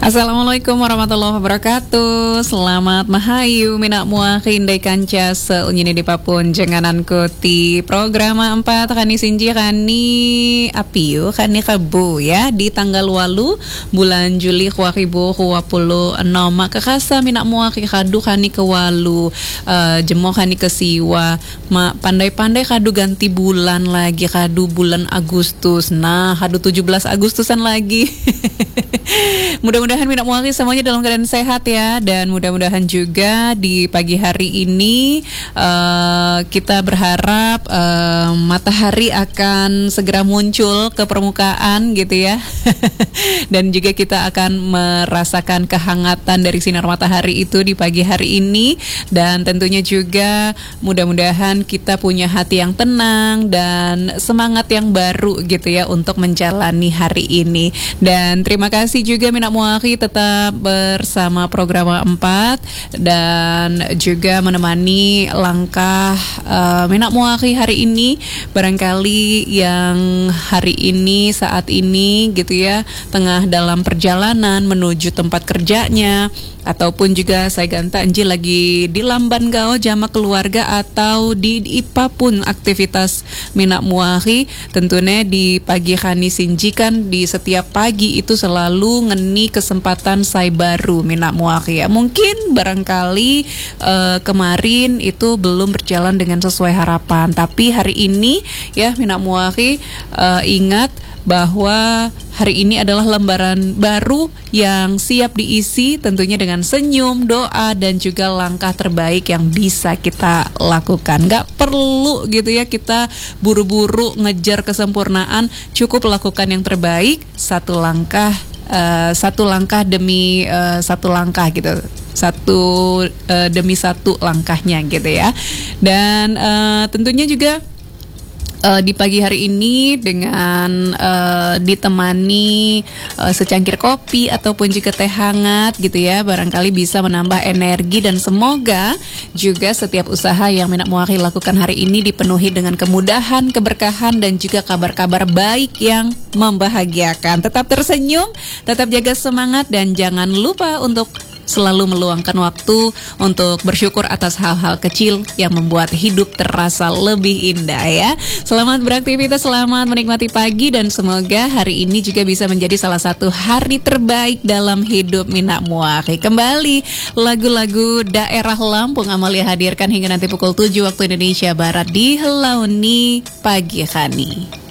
Assalamualaikum warahmatullahi wabarakatuh. Selamat mahayu minak mua kindai kanca seunyini di papun janganan kuti program 4 kani sinji kani apiu kani kabu ya di tanggal 8 bulan Juli 2026 kekasa minak mua kadu kani kewalu jemo kani kesiwa pandai-pandai kadu ganti bulan lagi kadu bulan Agustus. Nah kadu 17 Agustusan lagi. Mudah-mudahan minak muaki semuanya dalam keadaan sehat ya. Dan mudah-mudahan juga di pagi hari ini kita berharap matahari akan segera muncul ke permukaan gitu ya. Dan juga kita akan merasakan kehangatan dari sinar matahari itu di pagi hari ini. Dan tentunya juga mudah-mudahan kita punya hati yang tenang dan semangat yang baru gitu ya untuk menjalani hari ini. Dan terima kasih juga minak muaki tetap bersama program 4 dan juga menemani langkah minak muaki hari ini. Barangkali yang hari ini saat ini gitu ya tengah dalam perjalanan menuju tempat kerjanya, ataupun juga saya ganta enji lagi di lamban gao jama keluarga atau di apapun aktivitas minak muahi. Tentunya di pagi kani sinjikan di setiap pagi itu selalu ngeni kesempatan saya baru minak muahi ya. Mungkin barangkali kemarin itu belum berjalan dengan sesuai harapan, tapi hari ini ya minak muahi ingat bahwa hari ini adalah lembaran baru yang siap diisi tentunya dengan senyum, doa, dan juga langkah terbaik yang bisa kita lakukan. Gak perlu gitu ya kita buru-buru ngejar kesempurnaan, cukup lakukan yang terbaik satu langkah demi satu langkah gitu. Demi satu langkahnya gitu ya. Dan tentunya juga di pagi hari ini dengan ditemani secangkir kopi ataupun juga teh hangat gitu ya, barangkali bisa menambah energi dan semoga juga setiap usaha yang minak muaki lakukan hari ini dipenuhi dengan kemudahan, keberkahan dan juga kabar-kabar baik yang membahagiakan. Tetap tersenyum, tetap jaga semangat dan jangan lupa untuk selalu meluangkan waktu untuk bersyukur atas hal-hal kecil yang membuat hidup terasa lebih indah ya. Selamat beraktivitas, selamat menikmati pagi dan semoga hari ini juga bisa menjadi salah satu hari terbaik dalam hidup minak muaki. Kembali lagu-lagu daerah Lampung Amalia hadirkan hingga nanti pukul 7 waktu Indonesia Barat di Helauni Pagi Khani.